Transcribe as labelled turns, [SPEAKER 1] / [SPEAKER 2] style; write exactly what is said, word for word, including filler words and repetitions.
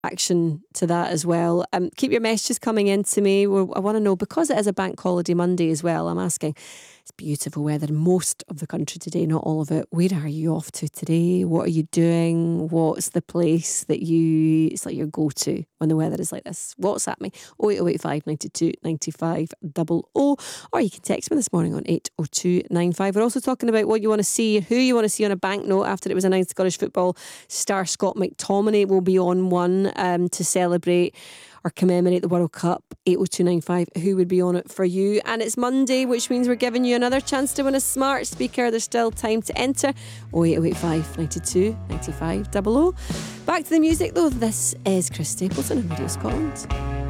[SPEAKER 1] action to that as well. Um, keep your messages coming in to me. Well, I want to know, because it is a bank holiday Monday as well, I'm asking, it's beautiful weather in most of the country today, not all of it. Where are you off to today? What are you doing? What's the place that you, it's like your go-to when the weather is like this? WhatsApp me, oh eight oh eight five, nine two, nine five double oh, or you can text me this morning on eight oh two nine five. We're also talking about what you want to see, who you want to see on a banknote after it was announced Scottish football star Scott McTominay will be on one um, to celebrate or commemorate the World Cup. Eight oh two nine five, who would be on it for you? And it's Monday, which means we're giving you another chance to win a smart speaker. There's still time to enter. oh eight oh eight five, nine two, nine five double oh. Back to the music though. This is Chris Stapleton in Radio Scotland.